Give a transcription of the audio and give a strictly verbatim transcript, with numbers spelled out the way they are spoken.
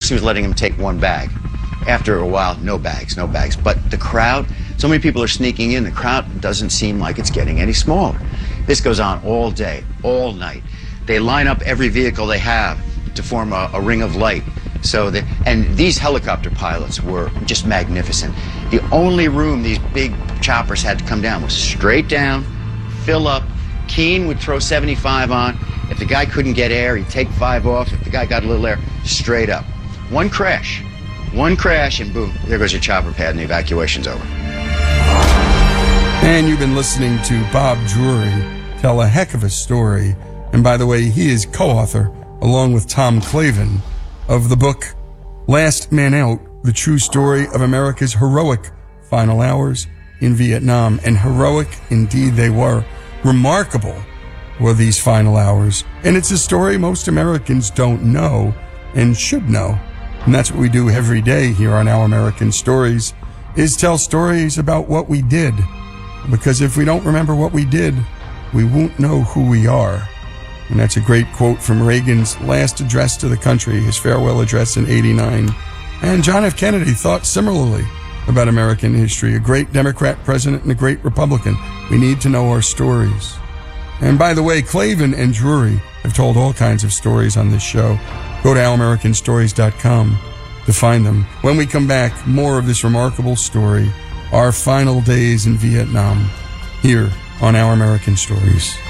he was letting them take one bag. After a while, no bags, no bags. But the crowd, so many people are sneaking in, the crowd doesn't seem like it's getting any smaller. This goes on all day, all night. They line up every vehicle they have to form a, a ring of light. So the, and these helicopter pilots were just magnificent. The only room these big choppers had to come down was straight down, fill up. Keane would throw seventy-five on. If the guy couldn't get air, he'd take five off. If the guy got a little air, straight up. One crash, one crash, and boom, there goes your chopper pad and the evacuation's over. And you've been listening to Bob Drury tell a heck of a story. And by the way, he is co-author, along with Tom Clavin, of the book Last Man Out, the true story of America's heroic final hours in Vietnam. And heroic indeed they were. Remarkable were these final hours. And it's a story most Americans don't know and should know. And that's what we do every day here on Our American Stories, is tell stories about what we did. Because if we don't remember what we did, we won't know who we are. And that's a great quote from Reagan's last address to the country, his farewell address in eighty-nine. And John F. Kennedy thought similarly about American history. A great Democrat president and a great Republican. We need to know our stories. And by the way, Clavin and Drury have told all kinds of stories on this show. Go to our american stories dot com to find them. When we come back, more of this remarkable story, our final days in Vietnam, here on Our American Stories.